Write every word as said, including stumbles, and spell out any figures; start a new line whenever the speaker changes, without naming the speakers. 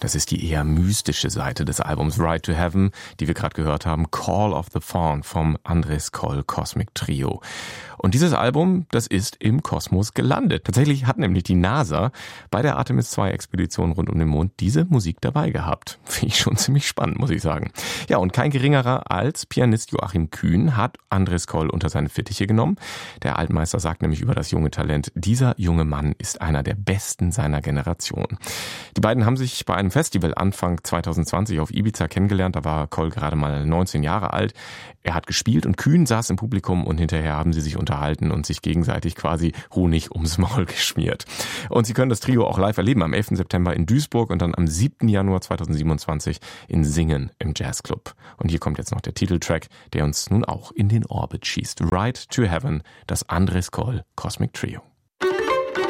Das ist die eher mystische Seite des Albums Ride to Heaven, die wir gerade gehört haben, Call of the Fawn vom Andres Coll Cosmic Trio. Und dieses Album, das ist im Kosmos gelandet. Tatsächlich hat nämlich die NASA bei der Artemis zwei Expedition rund um den Mond diese Musik dabei gehabt. Finde ich schon ziemlich spannend, muss ich sagen. Ja, und kein geringerer als Pianist Joachim Kühn hat Andres Coll unter seine Fittiche genommen. Der Altmeister sagt nämlich über das junge Talent, dieser junge Mann ist einer der besten seiner Generation. Die beiden haben sich bei einem Festival Anfang zwanzig zwanzig auf Ibiza kennengelernt. Da war Coll gerade mal neunzehn Jahre alt. Er hat gespielt und Kühn saß im Publikum und hinterher haben sie sich unterhalten und sich gegenseitig quasi Honig ums Maul geschmiert. Und Sie können das Trio auch live erleben am elften September in Duisburg und dann am siebten Januar zweitausendsiebenundzwanzig in Singen im Jazzclub. Und hier kommt jetzt noch der Titeltrack, der uns nun auch in den Orbit schießt. Ride to Heaven, das Andres Coll Cosmic Trio.